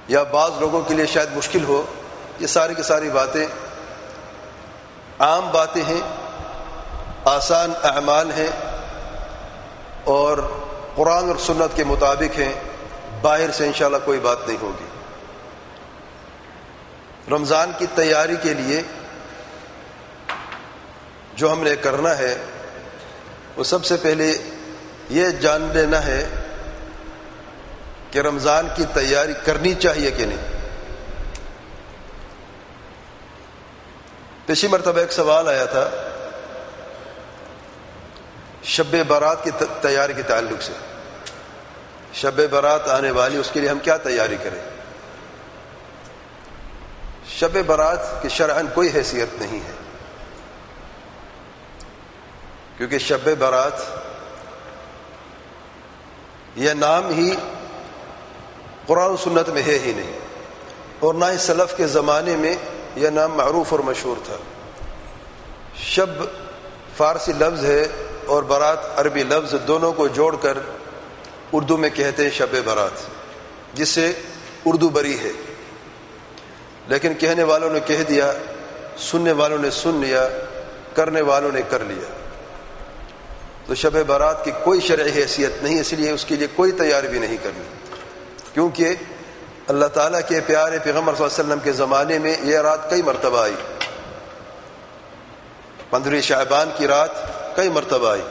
یا بعض لوگوں کے لیے شاید مشکل ہو، یہ ساری کی ساری باتیں عام باتیں ہیں، آسان اعمال ہیں اور قرآن اور سنت کے مطابق ہیں، باہر سے انشاءاللہ کوئی بات نہیں ہوگی۔ رمضان کی تیاری کے لیے جو ہم نے کرنا ہے وہ سب سے پہلے یہ جان لینا ہے کہ رمضان کی تیاری کرنی چاہیے کہ نہیں۔ پچھلی مرتبہ ایک سوال آیا تھا شب برات کی تیاری کے تعلق سے، شب برات آنے والی، اس کے لیے ہم کیا تیاری کریں؟ شب برات کی شرعاً کوئی حیثیت نہیں ہے، کیونکہ شب برات یہ نام ہی قرآن و سنت میں ہے ہی نہیں، اور نہ ہی سلف کے زمانے میں یہ نام معروف اور مشہور تھا۔ شب فارسی لفظ ہے اور برات عربی لفظ، دونوں کو جوڑ کر اردو میں کہتے ہیں شب برات، جس سے اردو بری ہے، لیکن کہنے والوں نے کہہ دیا، سننے والوں نے سن لیا، کرنے والوں نے کر لیا۔ تو شب برات کی کوئی شرعی حیثیت نہیں، اس لیے اس کے لیے کوئی تیاری بھی نہیں کرنی، کیونکہ اللہ تعالیٰ کے پیارے پیغمبر صلی اللہ علیہ وسلم کے زمانے میں یہ رات کئی مرتبہ آئی، 15 شعبان کی رات کئی مرتبہ آئی۔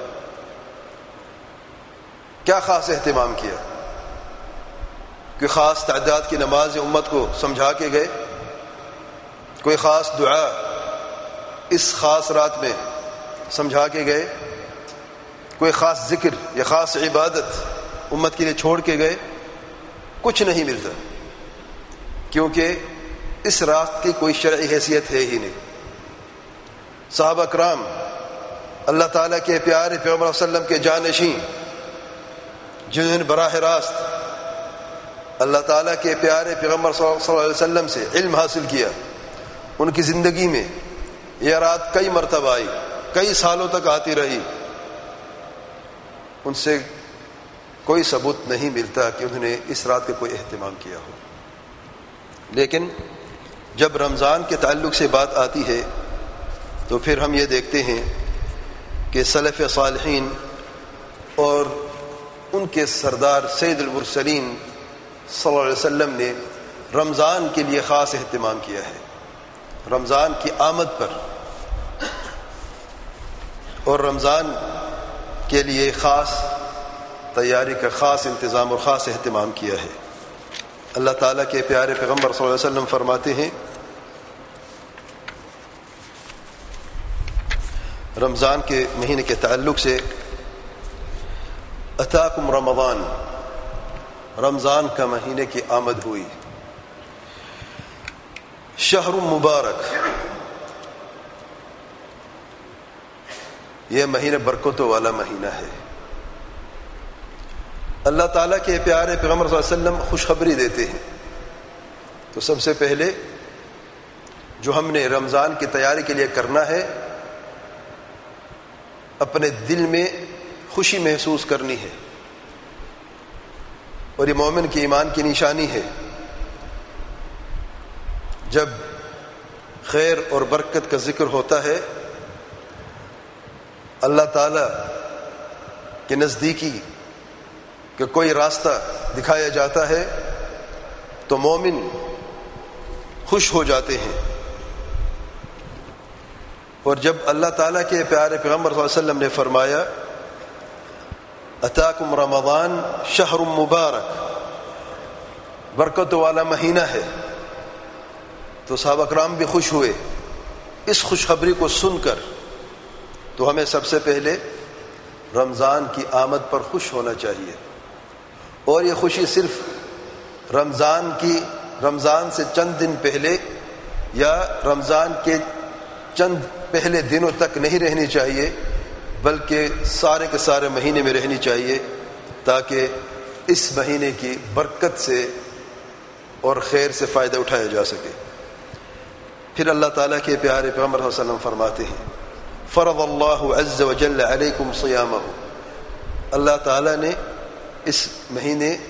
کیا خاص اہتمام کیا؟ کوئی خاص تعداد کی نماز امت کو سمجھا کے گئے؟ کوئی خاص دعا اس خاص رات میں سمجھا کے گئے؟ کوئی خاص ذکر یا خاص عبادت امت کے لیے چھوڑ کے گئے؟ کچھ نہیں ملتا، کیونکہ اس رات کی کوئی شرعی حیثیت ہے ہی نہیں۔ صحابہ کرام اللہ تعالیٰ کے پیارے پیغمبر صلی اللہ علیہ وسلم کے جانشین، جنہوں نے براہ راست اللہ تعالیٰ کے پیارے پیغمبر صلی اللہ علیہ وسلم سے علم حاصل کیا، ان کی زندگی میں یہ رات کئی مرتبہ آئی، کئی سالوں تک آتی رہی، ان سے کوئی ثبوت نہیں ملتا کہ انہوں نے اس رات کا کوئی اہتمام کیا ہو۔ لیکن جب رمضان کے تعلق سے بات آتی ہے تو پھر ہم یہ دیکھتے ہیں کہ سلف صالحین اور ان کے سردار سید المرسلین صلی اللہ علیہ وسلم نے رمضان کے لیے خاص اہتمام کیا ہے، رمضان کی آمد پر، اور رمضان کے لیے خاص تیاری کا خاص انتظام اور خاص اہتمام کیا ہے۔ اللہ تعالیٰ کے پیارے پیغمبر صلی اللہ علیہ وسلم فرماتے ہیں رمضان کے مہینے کے تعلق سے، اتاکم رمضان، رمضان کا مہینے کی آمد ہوئی، شہر مبارک، یہ مہینہ برکتوں والا مہینہ ہے۔ اللہ تعالیٰ کے پیارے پیغمبر صلی اللہ علیہ وسلم خوشخبری دیتے ہیں، تو سب سے پہلے جو ہم نے رمضان کی تیاری کے لیے کرنا ہے، اپنے دل میں خوشی محسوس کرنی ہے، اور یہ مومن کے ایمان کی نشانی ہے۔ جب خیر اور برکت کا ذکر ہوتا ہے، اللہ تعالیٰ کے نزدیکی کہ کوئی راستہ دکھایا جاتا ہے تو مومن خوش ہو جاتے ہیں، اور جب اللہ تعالیٰ کے پیارے پیغمبر صلی اللہ علیہ وسلم نے فرمایا اتاکم رمضان شہر مبارک، برکت والا مہینہ ہے، تو صحابہ کرام بھی خوش ہوئے اس خوشخبری کو سن کر۔ تو ہمیں سب سے پہلے رمضان کی آمد پر خوش ہونا چاہیے، اور یہ خوشی صرف رمضان سے چند دن پہلے یا رمضان کے چند پہلے دنوں تک نہیں رہنی چاہیے، بلکہ سارے کے سارے مہینے میں رہنی چاہیے، تاکہ اس مہینے کی برکت سے اور خیر سے فائدہ اٹھایا جا سکے۔ پھر اللہ تعالیٰ کے پیارے پیغمبر صلی اللہ علیہ وسلم فرماتے ہیں فرض اللہ عز وجل علیکم صیامہ، اللہ تعالیٰ نے اس مہینے